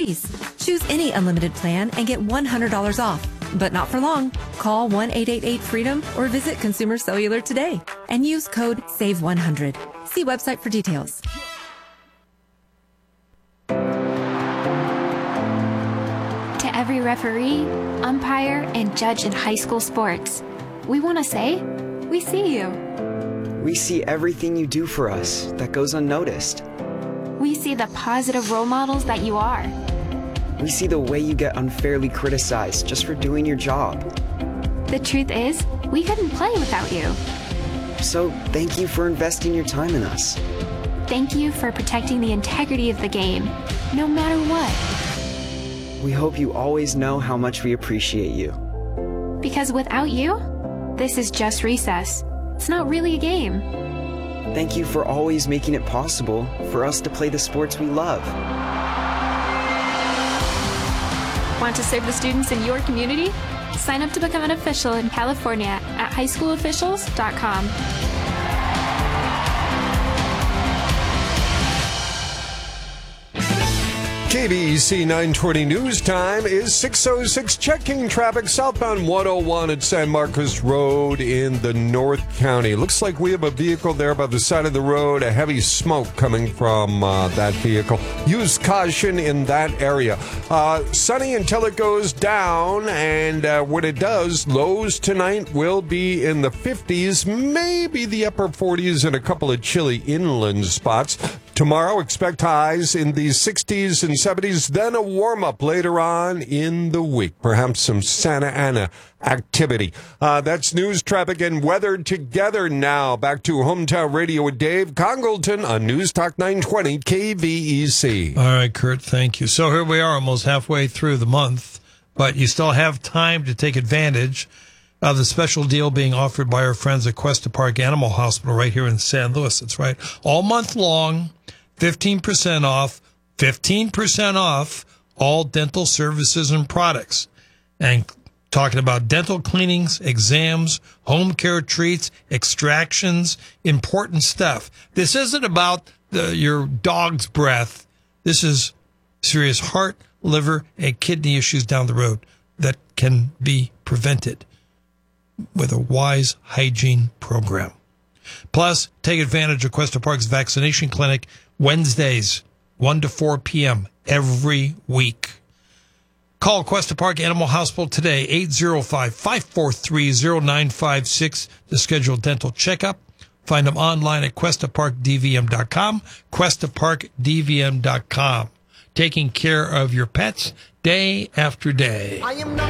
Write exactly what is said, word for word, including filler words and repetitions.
Breeze. Choose any unlimited plan and get one hundred dollars off. But not for long. Call one eight eight eight freedom or visit Consumer Cellular today and use code save one hundred. See website for details. To every referee, umpire, and judge in high school sports, we want to say, we see you. We see everything you do for us that goes unnoticed. We see the positive role models that you are. We see the way you get unfairly criticized just for doing your job. The truth is, we couldn't play without you. So thank you for investing your time in us. Thank you for protecting the integrity of the game, no matter what. We hope you always know how much we appreciate you. Because without you, this is just recess. It's not really a game. Thank you for always making it possible for us to play the sports we love. Want to serve the students in your community? Sign up to become an official in California at high school officials dot com. K B E C nine twenty news time is six oh six. Checking traffic southbound one oh one at San Marcos Road in the North County. Looks like we have a vehicle there by the side of the road, a heavy smoke coming from uh, that vehicle. Use caution in that area. Uh, sunny until it goes down, and uh, when it does, lows tonight will be in the fifties, maybe the upper forties, and a couple of chilly inland spots. Tomorrow, expect highs in the sixties and seventies, then a warm-up later on in the week. Perhaps some Santa Ana activity. Uh, that's news, traffic, and weather together now. Back to Hometown Radio with Dave Congleton on News Talk nine twenty K V E C. All right, Kurt, thank you. So here we are almost halfway through the month, but you still have time to take advantage of the special deal being offered by our friends at Cuesta Park Animal Hospital right here in San Luis. That's right. All month long, fifteen percent off, fifteen percent off all dental services and products. And talking about dental cleanings, exams, home care treats, extractions, important stuff. This isn't about the, your dog's breath. This is serious heart, liver, and kidney issues down the road that can be prevented with a wise hygiene program. Plus, take advantage of Cuesta Park's vaccination clinic Wednesdays, one to four p.m. every week. Call Cuesta Park Animal Hospital today, eight oh five, five four three, oh nine five six to schedule a dental checkup. Find them online at cuesta park d v m dot com, cuesta park d v m dot com. Taking care of your pets day after day. I am not